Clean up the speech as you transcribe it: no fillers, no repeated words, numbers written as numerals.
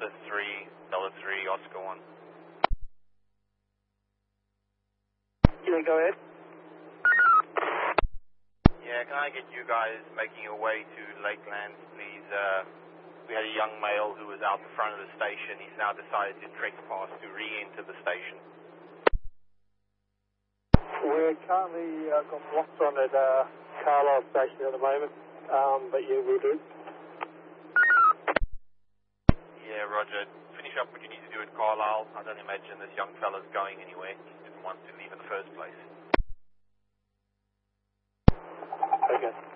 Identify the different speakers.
Speaker 1: Delta 3, Oscar 1.
Speaker 2: Yeah, go ahead.
Speaker 1: Yeah, can I get you guys making your way to Lakelands, please? We had a young male who was out the front of the station. He's now decided to trespass to re-enter the station.
Speaker 2: We're currently got blocks on at Carlisle Station at the moment, but yeah, we'll do.
Speaker 1: Yeah, Roger. Finish up what you need to do at Carlisle. I don't imagine this young fella's going anywhere. He didn't want to leave in the first place.
Speaker 2: Okay.